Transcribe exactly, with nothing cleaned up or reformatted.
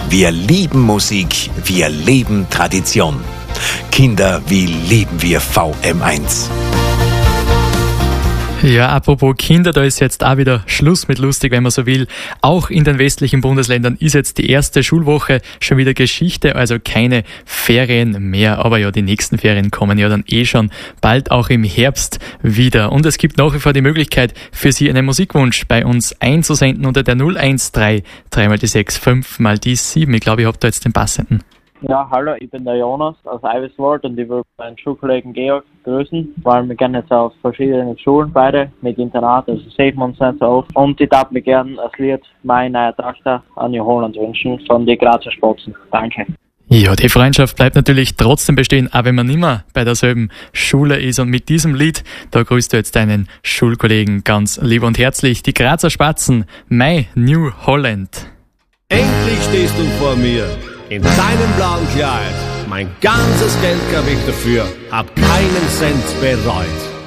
Wir lieben Musik, wir leben Tradition. Kinder, wie lieben wir V M eins. Ja, apropos Kinder, da ist jetzt auch wieder Schluss mit lustig, wenn man so will. Auch in den westlichen Bundesländern ist jetzt die erste Schulwoche schon wieder Geschichte, also keine Ferien mehr. Aber ja, die nächsten Ferien kommen ja dann eh schon bald auch im Herbst wieder. Und es gibt nach wie vor die Möglichkeit, für Sie einen Musikwunsch bei uns einzusenden unter der null eins drei, drei mal die sechs, fünf mal die sieben. Ich glaube, ich habe da jetzt den passenden. Ja, hallo, ich bin der Jonas aus Eiviswald und ich will meinen Schulkollegen Georg grüßen, weil wir gehen jetzt auf verschiedene Schulen, beide mit Internat, also sehen wir uns nicht so oft. Und ich darf mir gerne das Lied Meine neue Tochter an New Holland wünschen von die Grazer Spatzen. Danke. Ja, die Freundschaft bleibt natürlich trotzdem bestehen, auch wenn man nicht mehr bei derselben Schule ist. Und mit diesem Lied, da grüßt du jetzt deinen Schulkollegen ganz lieb und herzlich. Die Grazer Spatzen, My New Holland. Endlich stehst du vor mir. In deinem blauen Kleid, mein ganzes Geld gab ich dafür, hab keinen Cent bereut.